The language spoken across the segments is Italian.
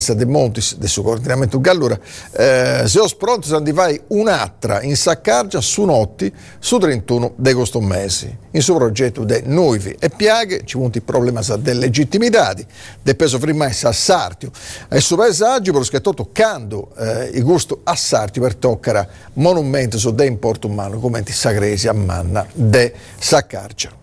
De Montis del suo coordinamento Gallura seos prontos a vai un'altra in Saccargia su notti su 31 di questo mese in suo progetto de nuovi e piaghe ci punti problemi delle legittimità del peso frimmais a Sartio e su paesaggio perché tutto cando il gusto a Sartio per toccare monumenti su de importo umano come ti sagresi a manna de Saccargia.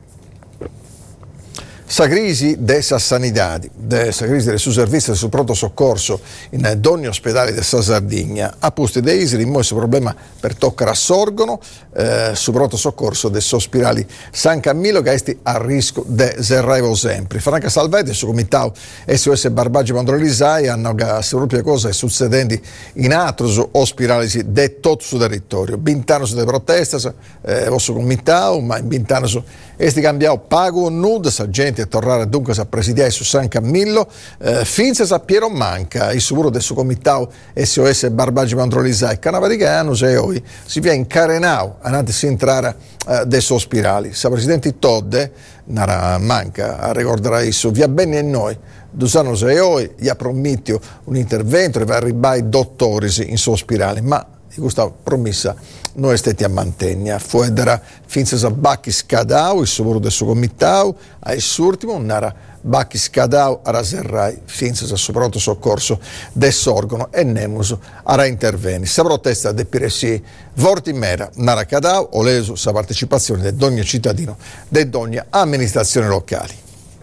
Sa crisi della sanità, sa crisi del suo servizio del suo pronto soccorso in ogni ospedale della Sardegna, a posti dei isri, in questo problema per toccare assorgono, su pronto soccorso del ospedale San Camillo che è a rischio di serrare sempre. Franca Salvetti, su comitato SOS Barbaggio Mandrolisai, hanno proprio cose succedendo in altri ospedali di tutto il territorio. Bintano su delle proteste, vostro comitato, ma in Bintano su è cambiato pago nudo, sa gente a tornare dunque a presidiare su San Camillo, finché a Piero Manca, il suo del suo comitato SOS Barbaggio Mandrolisai, Canavaricano, e oggi si viene incarenato anche a entrare dei suoi spirali. Sa presidente Todde, Nara Manca, a ricordare isso, via bene a noi. 2 anni e oggi gli ha promesso un intervento, va a arrivare i dottori in suo spirale, ma questa promessa non è stata a mantenere. Fu edera finché a Bacchi scadau, il suo del suo comitato, a ultimo, nara Bacchi scadau a Raserrai, finché a suo pronto soccorso del sorgono e nemus a interveni. Sa protesta de Piressi Vortimera, nara cadau, o leso sa partecipazione di ogni cittadino, di ogni amministrazione locale.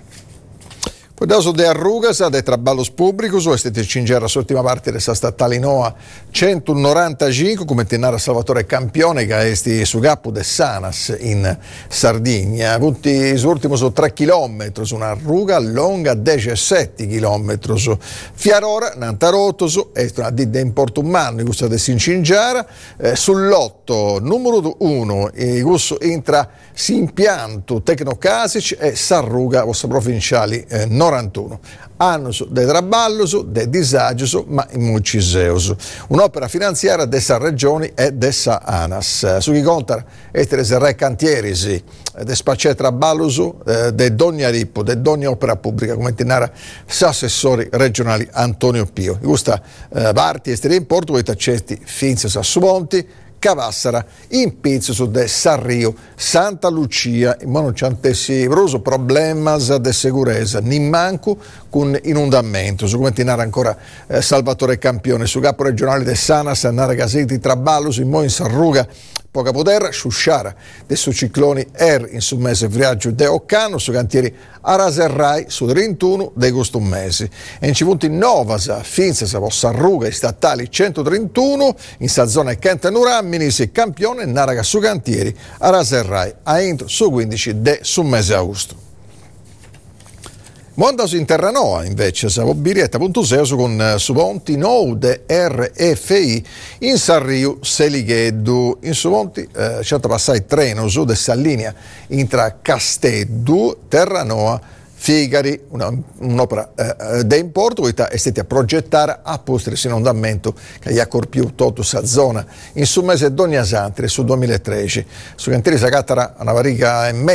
Poi da de Arrugas, dei traballos pubblici, è stata cingere l'ultima parte della statale Noa 195, come tenere Salvatore Campione, che è su capo de Sanas in Sardegna. Avuti l'ultimo su 3 km, su una ruga lunga 17 km. Fiarora, Nantarotoso, è una ditta in Porto Umano, in questo de Sincingiara, sull'otto numero 1, in questo entra si impianto Tecnocasic e Sarruga, vostra provinciali 91. Annos de traballos, de disagios, ma in muciseus. Un'opera finanziaria dessa regioni e dessa ANAS. Su chi conta estere re cantieris, de spacce traballos, de ogni rippo, de ogni opera pubblica, come tenara s'assessori regionali Antonio Pio. Questa parte estere in Porto, avete accetti Finzes a Sumonti, Cavassara, in pizzo su de Sarrio, Santa Lucia, ma non c'è antesiroso problemas de sicurezza, ni manco con inondamento. Su come tenere ancora Salvatore Campione, su capo regionale de Sanas, Nara Gasetti, Traballos, in in Sarruga, poca poter, Sciusciara, de su cicloni in su mese viaggio de Occano, su cantieri Araserrai, su 31 de questo mese. E in cipunti Novasa, Finzes, Sarruga, statali 131, in sa zona Kentenuraminis, Campione, Naraga su cantieri Araserrai, a entro su 15 de su mese agosto. Mondas in Terranoa invece, Birietta.6 con Subonti nou de RFI in Sarriu Seligheddu. In Subonti c'è passare treno su de linea intra Casteddu, Terranoa, Figari, un'opera da importo che è stata progettata a postere in andamento che gli ha corpiù tutta questa zona in su mese d'ogni asantri su 2013. Su cantieri Sacattara una varica